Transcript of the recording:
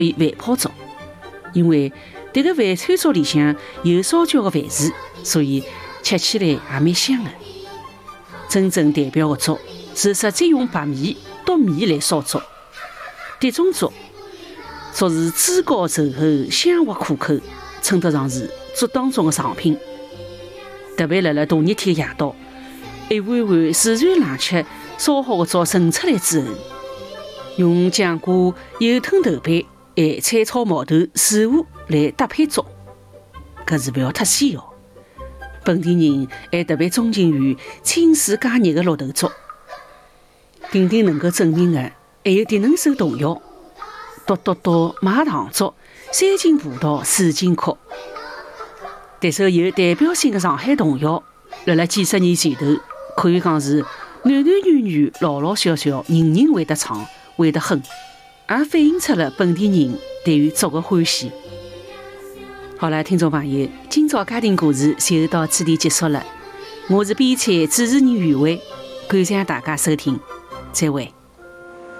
为饭泡粥，因为迭个饭餐粥里向有烧焦的饭薯，所以吃起来也蛮香的。真正代表的粥是直接用白米剁面来烧粥。迭种粥是脂高稠厚、香滑可口，称得上是粥当中的上品。特别辣大热天夜到，一碗碗自然冷却烧好的粥盛出来之后，用酱瓜、油吞豆瓣、咸菜炒毛豆、水河来搭配粥，搿是勿要太鲜哦。本地人还特别钟情于清水加热的绿豆粥。丁丁能够证明的还有迭能首童谣：笃笃笃买糖粥，3斤葡萄4斤壳。迭首有代表性的上海童谣，辣几十年前头，可以讲是男男女女、老老小小，人人会得唱，会得哼，也反映出了本地人对于粥的欢喜。好了，听众朋友，今朝家庭故事就到此地结束了。我是编辑主持人袁慧，感谢大家收听，再会。